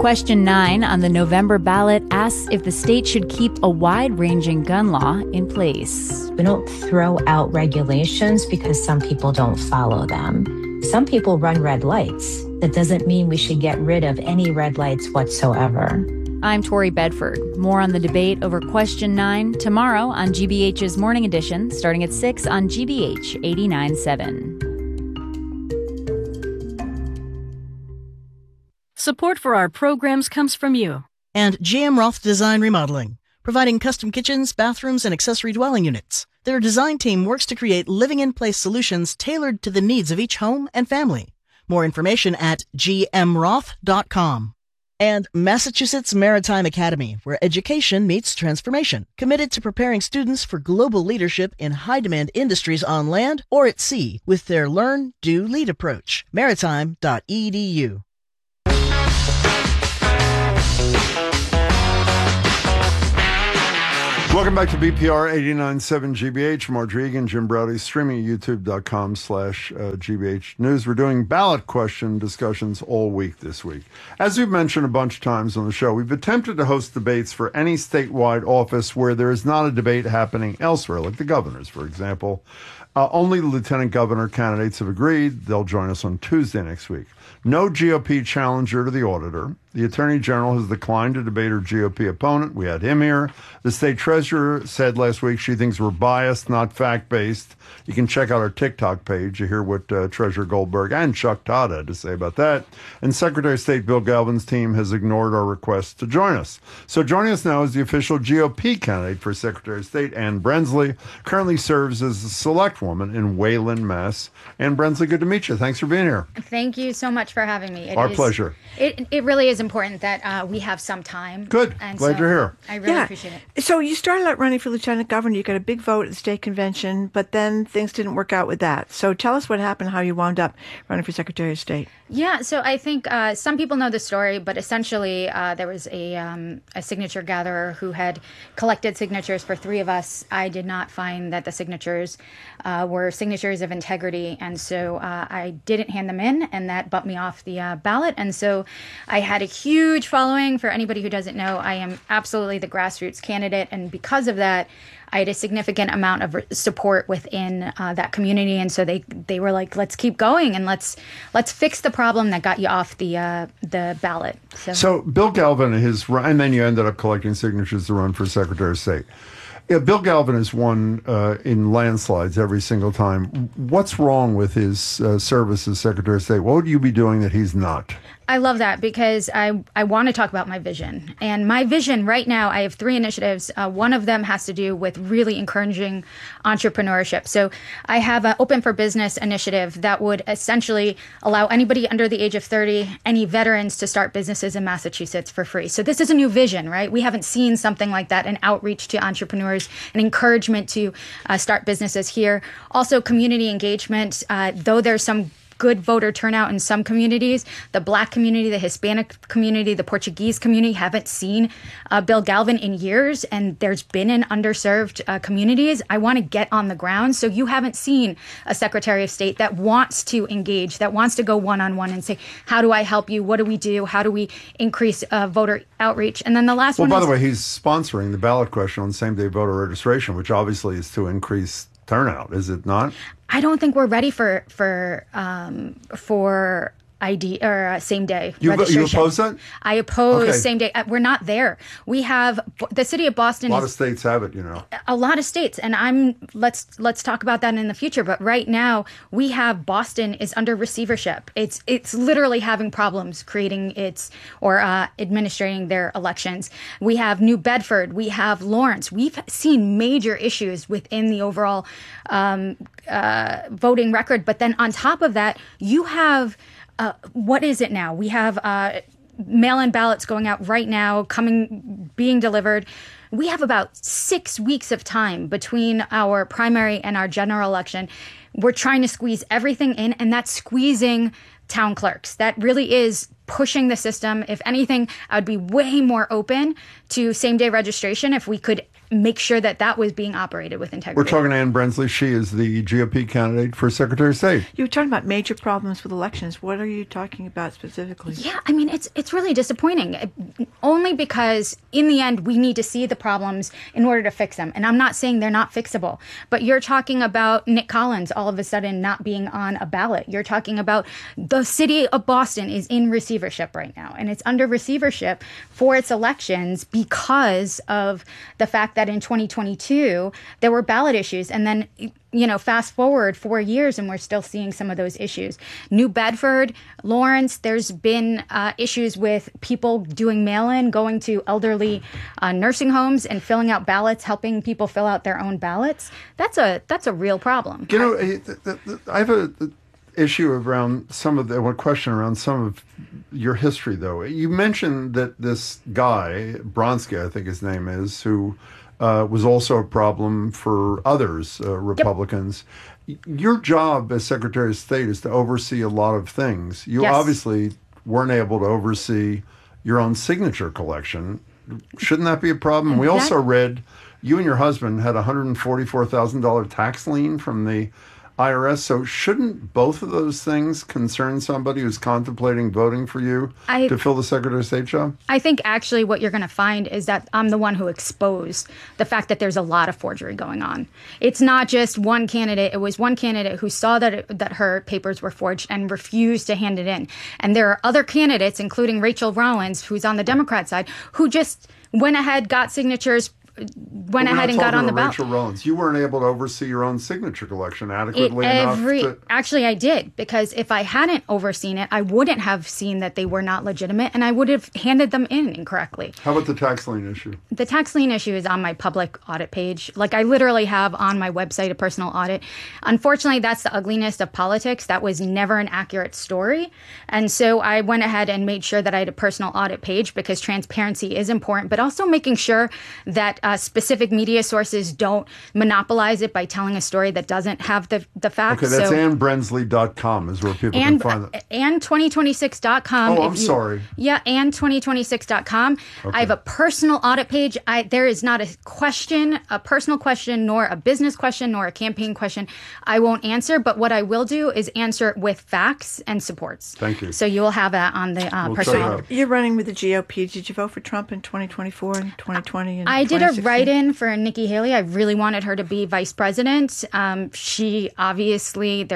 Question 9 on the November ballot asks if the state should keep a wide-ranging gun law in place. We don't throw out regulations because some people don't follow them. Some people run red lights. That doesn't mean we should get rid of any red lights whatsoever. I'm Tori Bedford. More on the debate over Question 9 tomorrow on GBH's Morning Edition, starting at 6 on GBH 89.7. Support for our programs comes from you. And GM Roth Design Remodeling, providing custom kitchens, bathrooms, and accessory dwelling units. Their design team works to create living-in-place solutions tailored to the needs of each home and family. More information at gmroth.com. And Massachusetts Maritime Academy, where education meets transformation, committed to preparing students for global leadership in high-demand industries on land or at sea with their Learn, Do, Lead approach. Maritime.edu. Welcome back to BPR 89.7 GBH. Margery Egan, Jim Browdy, streaming at youtube.com/GBH News. We're doing ballot question discussions all week this week. As we've mentioned a bunch of times on the show, we've attempted to host debates for any statewide office where there is not a debate happening elsewhere, like the governors, for example. Only the lieutenant governor candidates have agreed. They'll join us on Tuesday next week. No GOP challenger to the auditor. The Attorney General has declined to debate her GOP opponent. We had him here. The state treasurer said last week she thinks we're biased, not fact-based. You can check out our TikTok page to hear what Treasurer Goldberg and Chuck Todd had to say about that. And Secretary of State Bill Galvin's team has ignored our request to join us. So joining us now is the official GOP candidate for Secretary of State, Ann Brensley, currently serves as a select woman in Wayland, Mass. Ann Brensley, good to meet you. Thanks for being here. Thank you so much for having me. Our pleasure. It really is important that we have some time. Good. And glad you're here. I really appreciate it. So you started out running for lieutenant governor. You got a big vote at the state convention, but then things didn't work out with that. So tell us what happened, how you wound up running for Secretary of State. Yeah, so I think some people know the story, but essentially there was a signature gatherer who had collected signatures for three of us. I did not find that the signatures were signatures of integrity, and so I didn't hand them in, and that bumped me off the ballot. And so I had a huge following. For anybody who doesn't know, I am absolutely the grassroots candidate, and because of that, I had a significant amount of support within that community, and so they were like, "Let's keep going and let's fix the problem that got you off the ballot." So Bill Galvin and then you ended up collecting signatures to run for Secretary of State. Yeah, Bill Galvin has won in landslides every single time. What's wrong with his service as Secretary of State? What would you be doing that he's not? I love that because I want to talk about my vision. And my vision right now, I have three initiatives. One of them has to do with really encouraging entrepreneurship. So I have an Open for Business initiative that would essentially allow anybody under the age of 30, any veterans, to start businesses in Massachusetts for free. So this is a new vision, right? We haven't seen something like that, an outreach to entrepreneurs, an encouragement to start businesses here. Also, community engagement, though there's some good voter turnout in some communities. The Black community, the Hispanic community, the Portuguese community haven't seen Bill Galvin in years, and there's been in underserved communities. I want to get on the ground. So you haven't seen a Secretary of State that wants to engage, that wants to go one-on-one and say, how do I help you? What do we do? How do we increase voter outreach? And then the last one. Well, by the way, he's sponsoring the ballot question on same-day voter registration, which obviously is to increase turnout, is it not? I don't think we're ready for ID or same day registration. You oppose that? I oppose same day. We're not there. We have the city of Boston. A lot of states have it, you know. A lot of states, and let's talk about that in the future. But right now, we have Boston is under receivership. It's literally having problems creating administrating their elections. We have New Bedford. We have Lawrence. We've seen major issues within the overall voting record. But then on top of that, you have. What is it now? We have mail-in ballots going out right now, being delivered. We have about 6 weeks of time between our primary and our general election. We're trying to squeeze everything in, and that's squeezing town clerks. That really is pushing the system. If anything, I would be way more open to same-day registration if we could make sure that that was being operated with integrity. We're talking to Ann Brensley. She is the GOP candidate for Secretary of State. You were talking about major problems with elections. What are you talking about specifically? Yeah, I mean, it's really disappointing, only because in the end, we need to see the problems in order to fix them. And I'm not saying they're not fixable, but you're talking about Nick Collins all of a sudden not being on a ballot. You're talking about the city of Boston is in receivership right now, and it's under receivership for its elections because of the fact that in 2022, there were ballot issues. And then, fast forward 4 years and we're still seeing some of those issues. New Bedford, Lawrence, there's been issues with people doing mail-in, going to elderly nursing homes and filling out ballots, helping people fill out their own ballots. That's a real problem. I have a issue around one question around some of your history, though. You mentioned that this guy, Bronski, I think his name is, who was also a problem for others, Republicans. Yep. Your job as Secretary of State is to oversee a lot of things. You obviously weren't able to oversee your own signature collection. Shouldn't that be a problem? We also read you and your husband had a $144,000 tax lien from the IRS. So shouldn't both of those things concern somebody who's contemplating voting for you to fill the Secretary of State job? I think actually what you're going to find is that I'm the one who exposed the fact that there's a lot of forgery going on. It's not just one candidate. It was one candidate who saw that her papers were forged and refused to hand it in. And there are other candidates, including Rachel Rollins, who's on the Democrat side, who just went ahead, got signatures, went ahead and got on the ballot. Rachel Rollins, you weren't able to oversee your own signature collection adequately enough. Actually, I did, because if I hadn't overseen it, I wouldn't have seen that they were not legitimate, and I would have handed them in incorrectly. How about the tax lien issue? The tax lien issue is on my public audit page. Like, I literally have on my website a personal audit. Unfortunately, that's the ugliness of politics. That was never an accurate story. And so I went ahead and made sure that I had a personal audit page, because transparency is important, but also making sure that specific media sources don't monopolize it by telling a story that doesn't have the facts. Okay, that's AnnBrensley.com is where people can find it. And2026.com. Oh, I'm sorry. Yeah, and2026.com. Okay. I have a personal audit page. There is not a personal question, nor a business question, nor a campaign question I won't answer. But what I will do is answer it with facts and supports. Thank you. So you will have that on the personal audit. You're running with the GOP. Did you vote for Trump in 2024 and 2020 and I did a write-in for Nikki Haley. I really wanted her to be vice president. She obviously,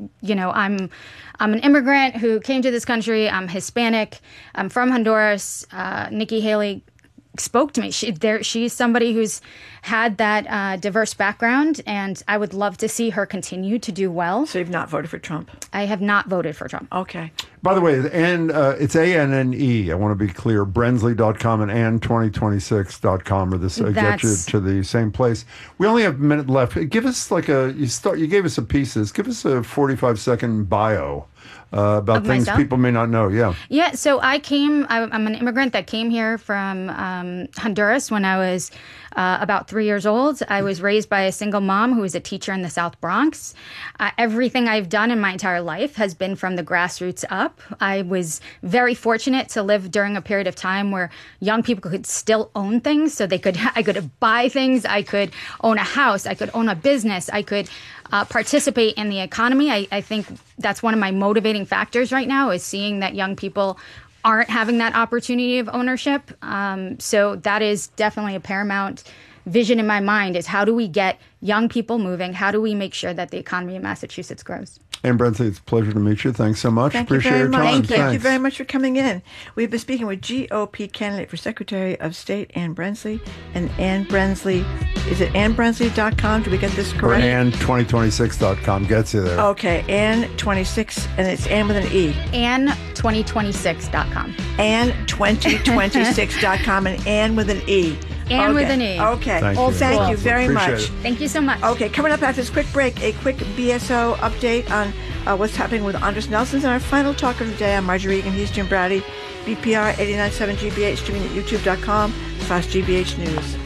I'm an immigrant who came to this country. I'm Hispanic. I'm from Honduras. Nikki Haley spoke to me. She's somebody who's had that diverse background, and I would love to see her continue to do well. So you've not voted for Trump? I have not voted for Trump. Okay. By the way, it's ANNE. I want to be clear. Brensley.com and ANN2026.com are get you to the same place. We only have a minute left. Give us you gave us a pieces. Give us a 45-second bio about things myself? People may not know. Yeah. Yeah. So I'm an immigrant that came here from Honduras when I was about 3 years old. I was raised by a single mom who was a teacher in the South Bronx. Everything I've done in my entire life has been from the grassroots up. I was very fortunate to live during a period of time where young people could still own things. So I could buy things. I could own a house. I could own a business. I could participate in the economy. I think that's one of my motivating factors right now, is seeing that young people aren't having that opportunity of ownership. So that is definitely a paramount vision in my mind, is how do we get young people moving? How do we make sure that the economy of Massachusetts grows? Ann Brensley, it's a pleasure to meet you. Thanks so much. Appreciate your time. Thank you very much for coming in. We've been speaking with GOP candidate for Secretary of State, Ann Brensley. And Ann Brensley, is it AnnBrensley.com? Did we get this correct? Or ANN2026.com gets you there. Okay, Ann26, and it's Ann with an E. ANN2026.com. ANN2026.com, and Ann with an E. And with an E. Okay. Thank you very much. Thank you so much. Okay, coming up after this quick break, a quick BSO update on what's happening with Andres Nelson. And our final talk of the day, I'm Marjorie Egan. He's Jim Brady. BPR 89.7 GBH, streaming at youtube.com/GBH News.